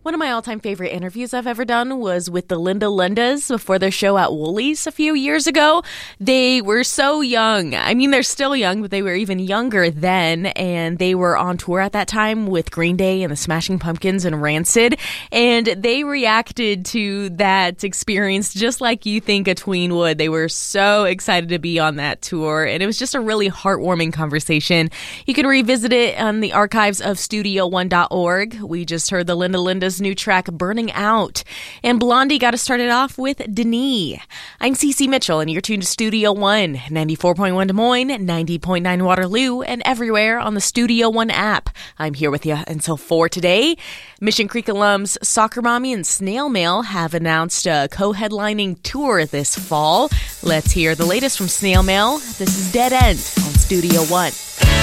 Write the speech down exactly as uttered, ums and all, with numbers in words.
One of my all-time favorite interviews I've ever done was with the Linda Lindas before their show at Woolies a few years ago. They were so young. I mean, they're still young, but they were even younger then, and they were on tour at that time with Green Day and the Smashing Pumpkins and Rancid, and they reacted to that experience just like you think a tween would. They were so excited to be on that tour, and it was just a really heartwarming conversation. You can revisit it on the archives of studio one dot org. We just heard the Linda Lindas' new track, Burning Out. And Blondie got us started off with Denis. I'm Cece Mitchell, and you're tuned to Studio One, ninety-four point one Des Moines, ninety point nine Waterloo, and everywhere on the Studio One app. I'm here with you until four today. Mission Creek alums Soccer Mommy and Snail Mail have announced a co-headlining tour this fall. Let's hear the latest from Snail Mail. This is Dead End on Studio One.